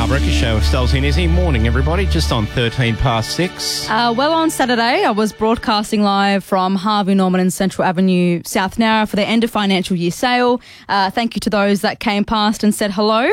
Carl Brecker Show with Stells and Izzy. Morning, everybody. Just on 13 past 6. Well, on Saturday, I was broadcasting live from Harvey Norman and Central Avenue, South Nowra for their end of financial year sale. Thank you to those that came past and said hello.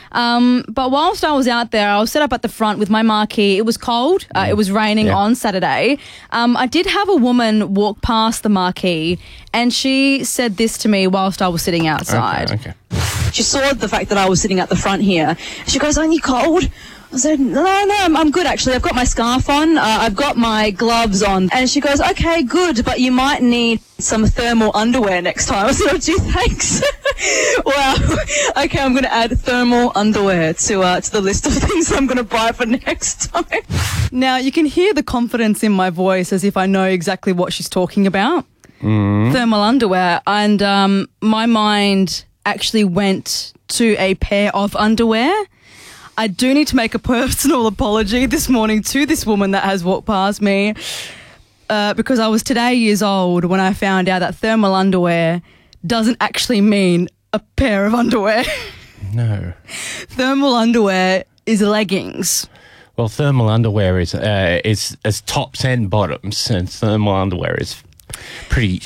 But whilst I was out there, I was set up at the front with my marquee. It was cold. It was raining on Saturday. I did have a woman walk past the marquee and she said this to me whilst I was sitting outside. Okay. She saw the fact that I was sitting at the front here. She goes, "Aren't you cold?" I said, no, I'm good actually. I've got my scarf on, I've got my gloves on. And she goes, "Okay, good, but you might need some thermal underwear next time." I said, "Oh, gee, thanks." Wow. Okay, I'm going to add thermal underwear to the list of things I'm going to buy for next time. Now, you can hear the confidence in my voice as if I know exactly what she's talking about. Thermal underwear. And my mind actually went to a pair of underwear. I do need to make a personal apology this morning to this woman that has walked past me because I was today years old when I found out that thermal underwear doesn't actually mean a pair of underwear. No. Thermal underwear is leggings. Well, thermal underwear is as tops and bottoms, and thermal underwear is pretty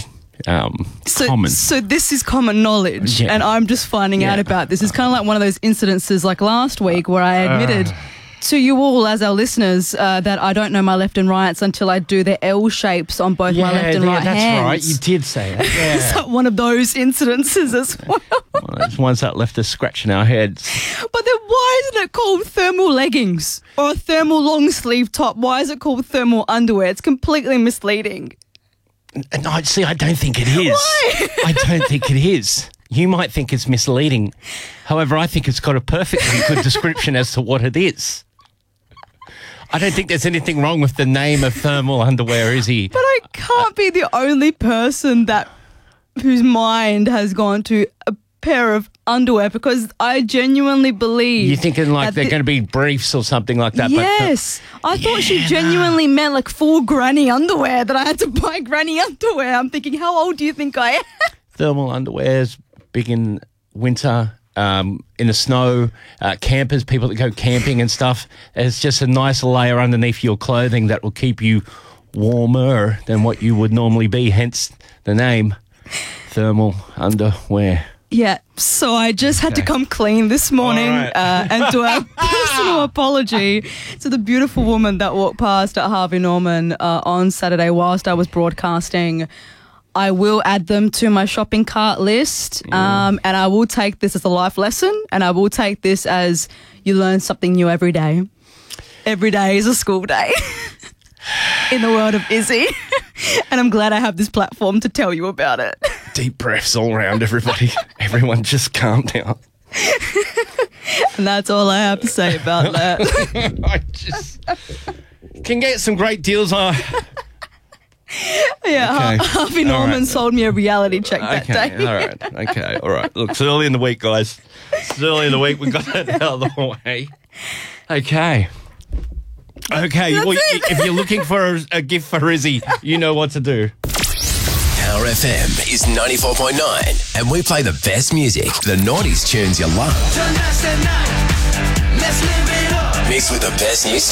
common. So this is common knowledge, and I'm just finding out about this. It's kind of like one of those incidences like last week where I admitted to you all as our listeners that I don't know my left and rights until I do the L shapes on both my left and right that's hands. Right. You did say that. Yeah. It's like one of those incidences as well. Those ones that left us scratching our heads. But then why isn't it called thermal leggings or a thermal long sleeve top? Why is it called thermal underwear? It's completely misleading. No, see, I don't think it is. Why? I don't think it is. You might think it's misleading. However, I think it's got a perfectly good description as to what it is. I don't think there's anything wrong with the name of thermal underwear, is he? But I can't be the only person whose mind has gone to a pair of underwear because I genuinely believe... You're thinking like they're going to be briefs or something like that? Yes. I thought she genuinely meant like full granny underwear, that I had to buy granny underwear. I'm thinking, how old do you think I am? Thermal underwear is big in winter, in the snow, campers, people that go camping and stuff. It's just a nice layer underneath your clothing that will keep you warmer than what you would normally be, hence the name thermal underwear. Yeah, so I just had to come clean this morning and do a personal apology to the beautiful woman that walked past at Harvey Norman on Saturday whilst I was broadcasting. I will add them to my shopping cart list and I will take this as a life lesson and I will take this as you learn something new every day. Every day is a school day in the world of Izzy. And I'm glad I have this platform to tell you about it. Deep breaths all around, everybody. Everyone just calm down. And that's all I have to say about that. I just can get some great deals on... Harvey Norman sold me a reality check that day. All right. Look, it's early in the week, guys. It's early in the week. We got that out of the way. Okay. Well, if you're looking for a gift for Izzy, you know what to do. Power FM is 94.9 and we play the best music, the 90s tunes you love. Mixed with the best new